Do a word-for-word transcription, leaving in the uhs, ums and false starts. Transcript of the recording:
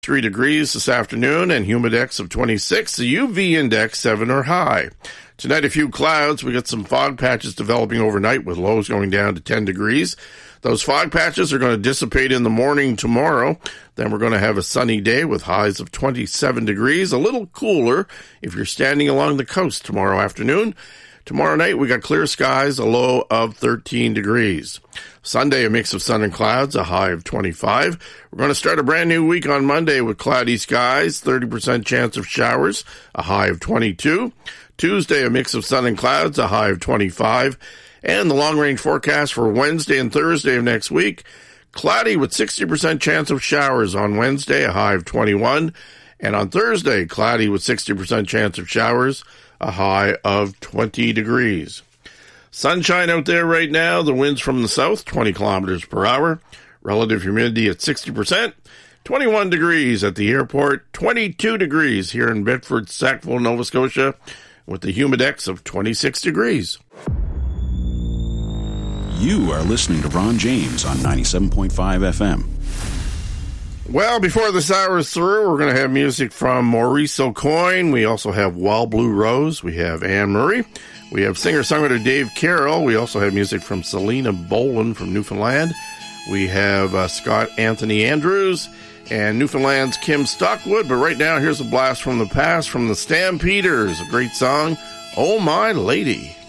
three degrees this afternoon and humidex of twenty-six. The U V index seven or high. Tonight, a few clouds. We got some fog patches developing overnight with lows going down to ten degrees. Those fog patches are going to dissipate in the morning tomorrow. Then we're going to have a sunny day with highs of twenty-seven degrees, a little cooler if you're standing along the coast tomorrow afternoon. Tomorrow night, we got clear skies, a low of thirteen degrees. Sunday, a mix of sun and clouds, a high of twenty-five. We're going to start a brand new week on Monday with cloudy skies, thirty percent chance of showers, a high of twenty-two. Tuesday, a mix of sun and clouds, a high of twenty-five. And the long-range forecast for Wednesday and Thursday of next week, cloudy with sixty percent chance of showers on Wednesday, a high of twenty-one. And on Thursday, cloudy with sixty percent chance of showers, a high of twenty degrees. Sunshine out there right now. The winds from the south, twenty kilometers per hour. Relative humidity at sixty percent. twenty-one degrees at the airport. twenty-two degrees here in Bedford, Sackville, Nova Scotia, with the humidex of twenty-six degrees. You are listening to Ron James on ninety-seven point five F M. Well, before this hour is through, we're going to have music from Maurice O'Coin. We also have Wild Blue Rose. We have Anne Murray. We have singer-songwriter Dave Carroll. We also have music from Selena Boland from Newfoundland. We have uh, Scott Anthony Andrews and Newfoundland's Kim Stockwood. But right now, here's a blast from the past from the Stampeders, a great song, Oh My Lady.